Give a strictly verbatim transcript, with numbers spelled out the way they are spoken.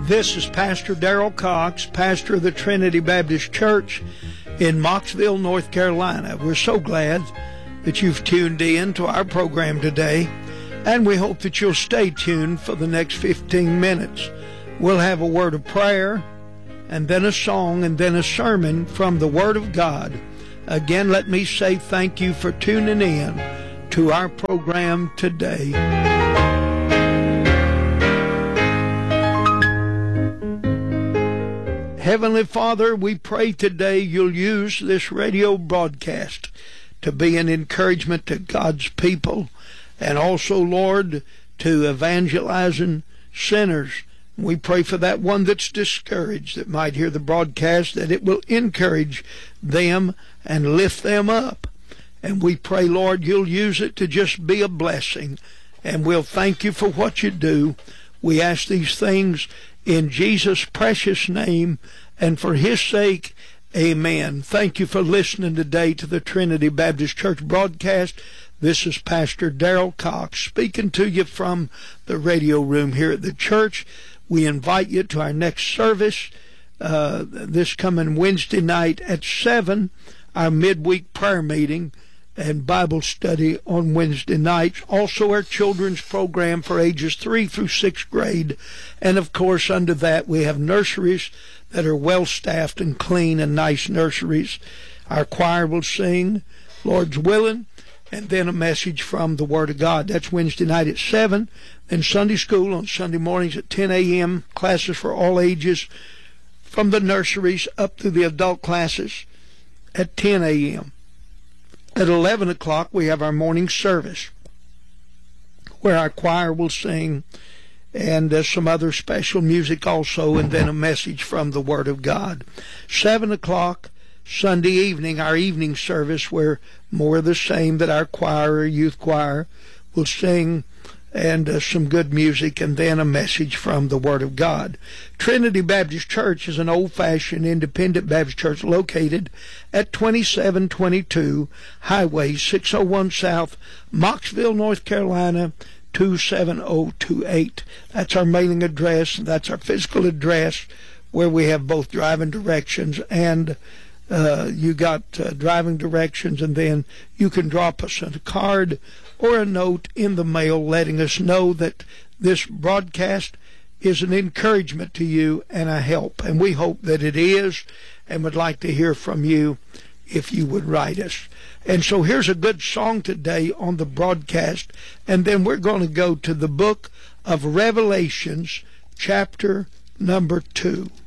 This is Pastor Darrell Cox, pastor of the Trinity Baptist Church in Mocksville, North Carolina. We're so glad that you've tuned in to our program today, and we hope that you'll stay tuned for the next fifteen minutes. We'll have a word of prayer, and then a song, and then a sermon from the Word of God. Again, let me say thank you for tuning in to our program today. Heavenly Father, we pray today you'll use this radio broadcast to be an encouragement to God's people, and also, Lord, to evangelizing sinners. We pray for that one that's discouraged that might hear the broadcast, that it will encourage them and lift them up. And we pray, Lord, you'll use it to just be a blessing, and we'll thank you for what you do. We ask these things in Jesus' precious name, and for his sake, amen. Thank you for listening today to the Trinity Baptist Church broadcast. This is Pastor Darrell Cox speaking to you from the radio room here at the church. We invite you to our next service uh, this coming Wednesday night at seven, our midweek prayer meeting and Bible study on Wednesday nights. Also our children's program for ages three through sixth grade. And of course under that we have nurseries that are well staffed and clean and nice nurseries. Our choir will sing, Lord's willing, and then a message from the Word of God. That's Wednesday night at seven. Then Sunday school on Sunday mornings at ten a.m. Classes for all ages from the nurseries up to the adult classes at ten a.m. At eleven o'clock, we have our morning service where our choir will sing and uh, some other special music also, and then a message from the Word of God. seven o'clock, Sunday evening, our evening service, where more of the same, that our choir or youth choir will sing and uh, some good music, and then a message from the Word of God. Trinity Baptist Church is an old-fashioned independent Baptist church located at twenty-seven twenty-two Highway six oh one South, Mocksville, North Carolina, two seven oh two eight. That's our mailing address. That's our physical address, where we have both driving directions and uh, you got uh, driving directions, and then you can drop us a card or a note in the mail letting us know that this broadcast is an encouragement to you and a help. And we hope that it is, and would like to hear from you if you would write us. And so here's a good song today on the broadcast, and then we're going to go to the book of Revelations, chapter number two.